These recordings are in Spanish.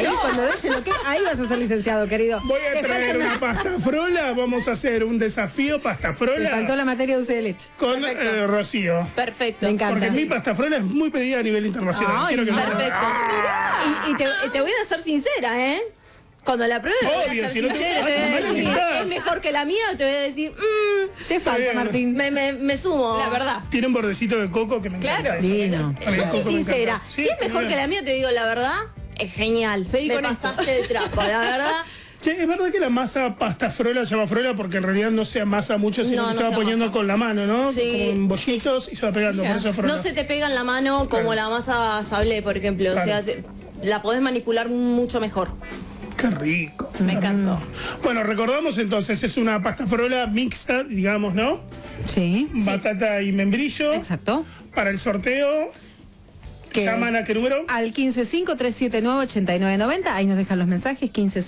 cuando des el ok, ahí vas a ser licenciado, querido. Voy a traer una pasta frola, vamos a hacer un desafío pasta frola. Me faltó la materia de dulce de leche. Con Rocío. Perfecto. Me encanta. Porque mi pasta frola es muy pedida a nivel internacional. Ay, Quiero que Perfecto. Y te voy a ser sincera, ¿eh? Cuando la pruebe voy Obvio, a ser si no te- sincera, te voy a Ay, decir, mamá, ¿es mejor que la mía? O te voy a decir, Te falta, bien. Martín. me sumo. La verdad. Tiene un bordecito de coco que me encanta. Claro. eso. Divino. A mí el Yo soy coco me sincera. encanta. Si es mejor que la mía, te digo la verdad, es genial. Seguí Me con pasaste el trapo, la verdad. Che, ¿es verdad que la masa pasta frola se llama frola porque en realidad no se amasa mucho, sino No, que no se va se poniendo amasa. con la mano, ¿no? Sí. Como en bollitos y se va pegando, por eso es frola. No se te pega en la mano como Claro. la masa sablé, por ejemplo. Claro. O sea, la podés manipular mucho mejor. Qué rico. Me encantó. Bueno, recordamos entonces, es una pasta frola mixta, digamos, ¿no? Sí. Batata y membrillo. Exacto. Para el sorteo, ¿Qué? ¿llaman a qué número? Al 1553798990, ahí nos dejan los mensajes,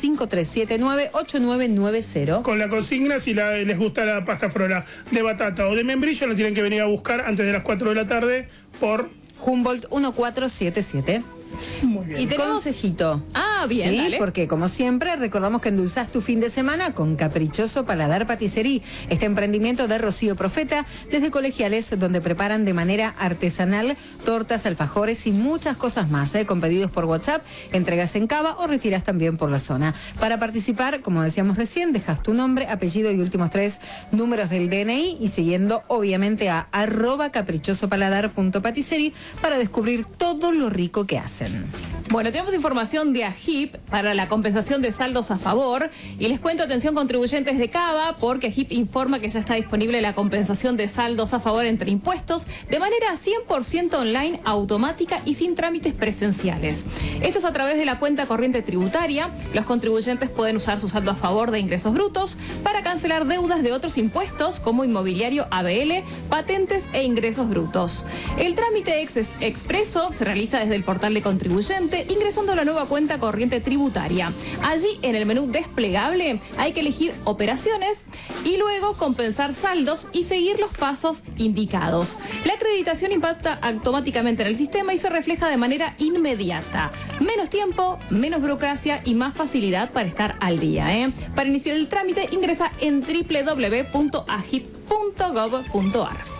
1553798990. Con la consigna, si les gusta la pasta frola de batata o de membrillo, la tienen que venir a buscar antes de las 4 de la tarde por... Humboldt 1477. Muy bien. Y tenemos... Consejito. Ah, bien, Sí, dale. porque como siempre recordamos que endulzás tu fin de semana con Caprichoso Paladar Patisserie, este emprendimiento de Rocío Profeta, desde colegiales donde preparan de manera artesanal tortas, alfajores y muchas cosas más, con pedidos por WhatsApp, entregas en Cava o retiras también por la zona. Para participar, como decíamos recién, dejas tu nombre, apellido y últimos 3 números del DNI y siguiendo obviamente a @caprichosopaladar.patisserie para descubrir todo lo rico que hacen. Bueno, tenemos información de AGIP para la compensación de saldos a favor y les cuento, atención contribuyentes de Cava, porque AGIP informa que ya está disponible la compensación de saldos a favor entre impuestos de manera 100% online, automática y sin trámites presenciales. Esto es a través de la cuenta corriente tributaria. Los contribuyentes pueden usar su saldo a favor de ingresos brutos para cancelar deudas de otros impuestos como inmobiliario, ABL, patentes e ingresos brutos. El trámite expreso se realiza desde el portal de contribuyente ingresando a la nueva cuenta corriente tributaria. Allí en el menú desplegable hay que elegir operaciones y luego compensar saldos y seguir los pasos indicados. La acreditación impacta automáticamente en el sistema y se refleja de manera inmediata. Menos tiempo, menos burocracia y más facilidad para estar al día. Para iniciar el trámite ingresa en www.agip.gov.ar.